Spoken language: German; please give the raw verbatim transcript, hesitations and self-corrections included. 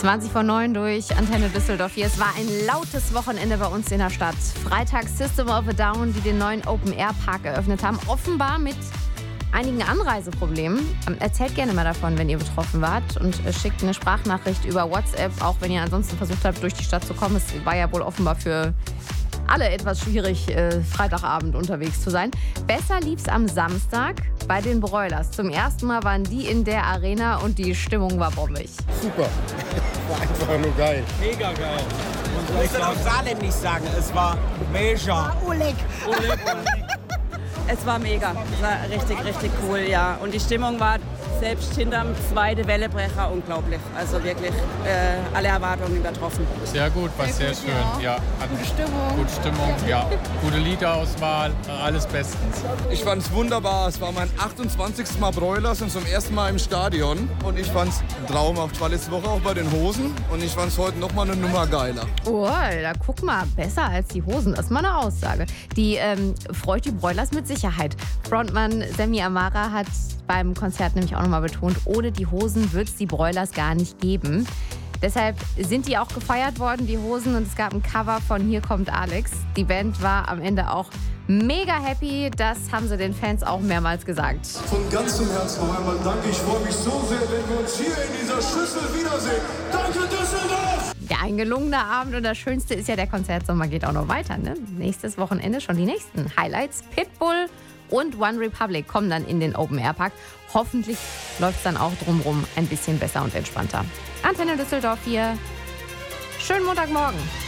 zwanzig vor neun durch Antenne Düsseldorf hier. Es war ein lautes Wochenende bei uns in der Stadt. Freitag System of a Down, die den neuen Open-Air-Park eröffnet haben. Offenbar mit einigen Anreiseproblemen. Erzählt gerne mal davon, wenn ihr betroffen wart. Und schickt eine Sprachnachricht über WhatsApp, auch wenn ihr ansonsten versucht habt, durch die Stadt zu kommen. Es war ja wohl offenbar für alle etwas schwierig, äh, Freitagabend unterwegs zu sein. Besser lief's am Samstag bei den Broilers. Zum ersten Mal waren die in der Arena und die Stimmung war bombig. Super. War einfach nur geil. Mega geil. Und ich kann auch Salem nicht sagen, es war mega. Oleg. Oleg. Es war mega. Es war richtig, richtig cool, ja. Und die Stimmung war selbst hinterm zweiten Wellebrecher unglaublich. Also wirklich äh, alle Erwartungen übertroffen. Sehr gut, war sehr, sehr schön. Ja, hatten gute Stimmung. Gute Stimmung, ja. Gute Liederauswahl, alles bestens. Ich fand's wunderbar. Es war mein achtundzwanzigstes Mal Broilers und zum ersten Mal im Stadion. Und ich fand's traumhaft. Ich war letzte Woche auch bei den Hosen und ich fand's heute noch mal eine Nummer geiler. Oh, da guck mal, besser als die Hosen. Das ist mal eine Aussage. Die ähm, freut die Broilers mit Sicherheit. Frontmann Sammy Amara hat beim Konzert nämlich auch nochmal betont, ohne die Hosen wird es die Broilers gar nicht geben. Deshalb sind die auch gefeiert worden, die Hosen, und es gab ein Cover von Hier kommt Alex. Die Band war am Ende auch mega happy, das haben sie den Fans auch mehrmals gesagt. Von ganzem Herzen noch einmal danke, ich freue mich so sehr, wenn wir uns hier in dieser Schüssel wiedersehen. Danke Düsseldorf! Ja, ein gelungener Abend, und das Schönste ist ja, der Konzertsommer geht auch noch weiter. Ne? Nächstes Wochenende schon die nächsten Highlights. Pitbull und One Republic kommen dann in den Open-Air-Park. Hoffentlich läuft es dann auch drumherum ein bisschen besser und entspannter. Antenne Düsseldorf hier. Schönen Montagmorgen.